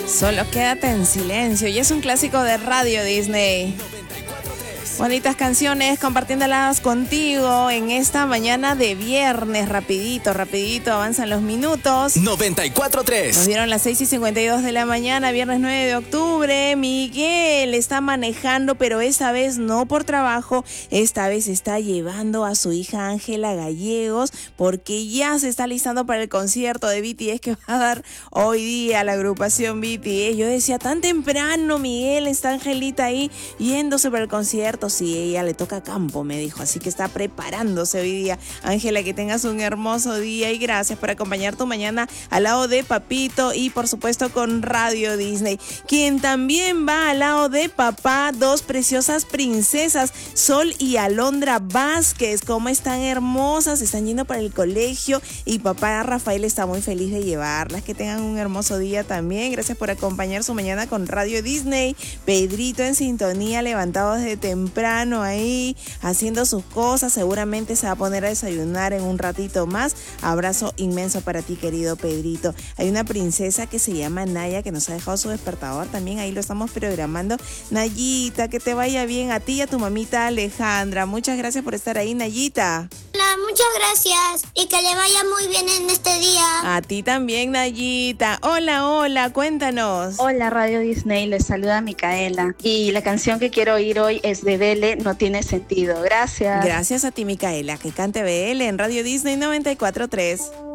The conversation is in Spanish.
Solo quédate en silencio. Y es un clásico de Radio Disney. Bonitas canciones, compartiéndolas contigo en esta mañana de viernes. Rapidito, avanzan los minutos. 94.3. Nos dieron las 6:52 de la mañana, viernes 9 de octubre. Miguel está manejando, pero esta vez no por trabajo. Esta vez está llevando a su hija Ángela Gallegos, porque ya se está listando para el concierto de BTS que va a dar hoy día la agrupación BTS. Yo decía, tan temprano, Miguel, está Angelita ahí yéndose para el concierto. Sí, ella le toca campo, me dijo, así que está preparándose hoy día. Ángela, que tengas un hermoso día y gracias por acompañar tu mañana al lado de Papito y por supuesto con Radio Disney. Quien también va al lado de papá, dos preciosas princesas, Sol y Alondra Vázquez. Cómo están hermosas, están yendo para el colegio y papá Rafael está muy feliz de llevarlas. Que tengan un hermoso día también. Gracias por acompañar su mañana con Radio Disney. Pedrito en sintonía, levantado desde temprano ahí, haciendo sus cosas. Seguramente se va a poner a desayunar en un ratito más. Abrazo inmenso para ti, querido Pedrito. Hay una princesa que se llama Naya, que nos ha dejado su despertador también. Ahí lo estamos programando. Nayita, que te vaya bien a ti y a tu mamita Alejandra. Muchas gracias por estar ahí, Nayita. Hola, muchas gracias y que le vaya muy bien en este día. A ti también, Nayita. Hola, cuéntanos. Hola, Radio Disney, les saluda Micaela. Y la canción que quiero oír hoy es de Belle, No Tiene Sentido. Gracias. Gracias a ti, Micaela. Que cante BL en Radio Disney 94.3.